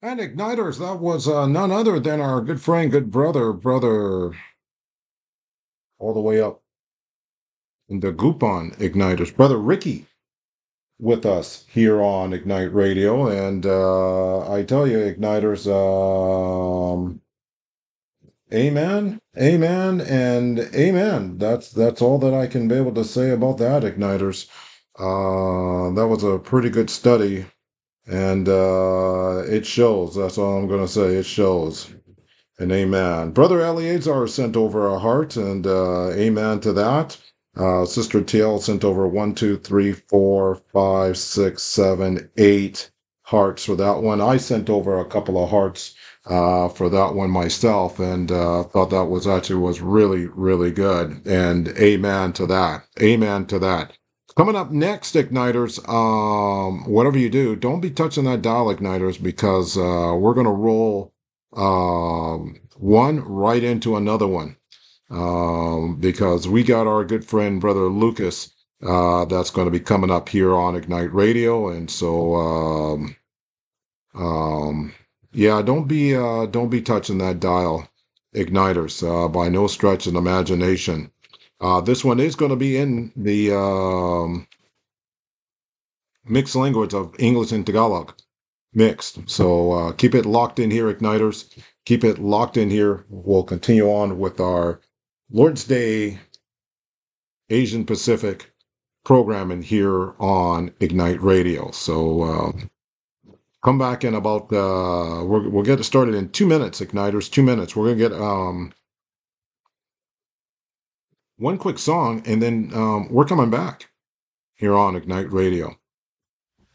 And Igniters, that was none other than our good friend, good brother, all the way up in the Gupon Igniters, brother Ricky, with us here on Ignite Radio. And I tell you, Igniters, amen, amen, and amen. That's all that I can be able to say about that, Igniters. That was a pretty good study, and it shows. That's all I'm going to say. It shows. And amen. Brother Eleazar sent over a heart, and amen to that. Sister TL sent over one, two, three, four, five, six, seven, eight hearts for that one. I sent over a couple of hearts for that one myself, and thought that was really, really good. And amen to that. Amen to that. Coming up next, Igniters, whatever you do, don't be touching that dial, Igniters, because we're going to roll one right into another one, because we got our good friend brother Lucas that's going to be coming up here on Ignite Radio, and so um, yeah, don't be touching that dial, Igniters, by no stretch of the imagination. This one is going to be in the mixed language of English and Tagalog mixed. So keep it locked in here, Igniters. Keep it locked in here. We'll continue on with our Lord's Day Asian Pacific programming here on Ignite Radio. So come back in about, we'll get it started in 2 minutes, Igniters. 2 minutes. We're going to get one quick song, and then we're coming back here on Ignite Radio.